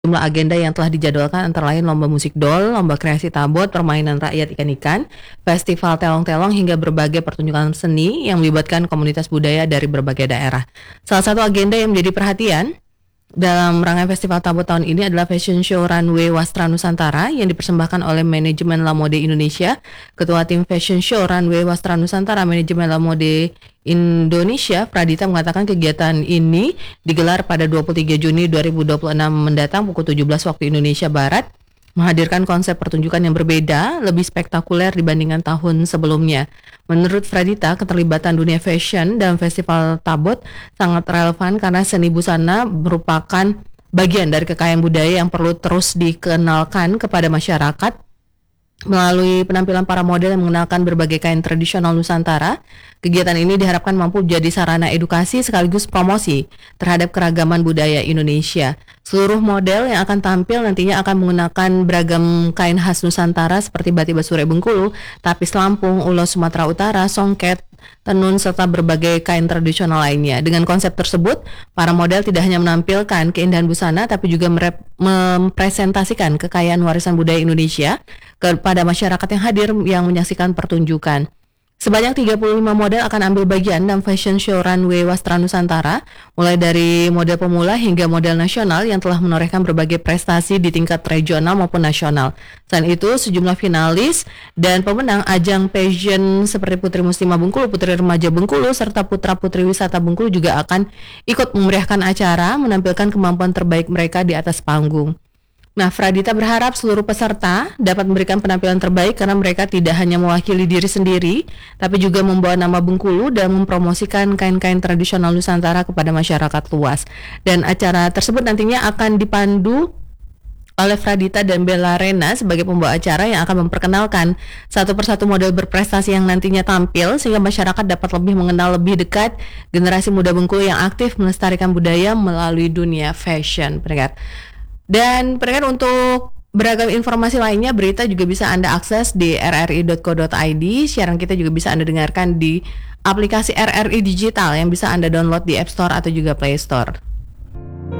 Jumlah agenda yang telah dijadwalkan antara lain lomba musik dol, lomba kreasi tabot, permainan rakyat ikan-ikan, festival telong-telong hingga berbagai pertunjukan seni yang melibatkan komunitas budaya dari berbagai daerah. Salah satu agenda yang menjadi perhatian dalam rangkaian Festival Tabot tahun ini adalah Fashion Show Runway Wastra Nusantara yang dipersembahkan oleh Manajemen La Mode Indonesia. Ketua Tim Fashion Show Runway Wastra Nusantara Manajemen La Mode Indonesia, Pradita, mengatakan kegiatan ini digelar pada 23 Juni 2026 mendatang pukul 17 waktu Indonesia Barat, menghadirkan konsep pertunjukan yang berbeda, lebih spektakuler dibandingkan tahun sebelumnya. Menurut Pradita, keterlibatan dunia fashion dalam Festival Tabot sangat relevan karena seni busana merupakan bagian dari kekayaan budaya yang perlu terus dikenalkan kepada masyarakat. Melalui penampilan para model yang mengenalkan berbagai kain tradisional Nusantara, kegiatan ini diharapkan mampu menjadi sarana edukasi sekaligus promosi terhadap keragaman budaya Indonesia. Seluruh model yang akan tampil nantinya akan menggunakan beragam kain khas Nusantara seperti batik Basure Bengkulu, tapis Lampung, ulos Sumatera Utara, songket, tenun, serta berbagai kain tradisional lainnya. Dengan konsep tersebut, para model tidak hanya menampilkan keindahan busana, tapi juga mempresentasikan kekayaan warisan budaya Indonesia kepada masyarakat yang hadir yang menyaksikan pertunjukan. Sebanyak 35 model akan ambil bagian dalam Fashion Show Runway Wastra Nusantara, mulai dari model pemula hingga model nasional yang telah menorehkan berbagai prestasi di tingkat regional maupun nasional. Selain itu, sejumlah finalis dan pemenang ajang pageant seperti Putri Muslimah Bengkulu, Putri Remaja Bengkulu, serta putra-putri wisata Bengkulu juga akan ikut memeriahkan acara, menampilkan kemampuan terbaik mereka di atas panggung. Nah, Pradita berharap seluruh peserta dapat memberikan penampilan terbaik karena mereka tidak hanya mewakili diri sendiri, tapi juga membawa nama Bengkulu dan mempromosikan kain-kain tradisional Nusantara kepada masyarakat luas. Dan acara tersebut nantinya akan dipandu oleh Pradita dan Bella Rena sebagai pembawa acara yang akan memperkenalkan satu persatu model berprestasi yang nantinya tampil sehingga masyarakat dapat lebih mengenal lebih dekat generasi muda Bengkulu yang aktif melestarikan budaya melalui dunia fashion. Dan untuk beragam informasi lainnya, berita juga bisa Anda akses di rri.co.id. Siaran kita juga bisa Anda dengarkan di aplikasi RRI Digital yang bisa Anda download di App Store atau juga Play Store.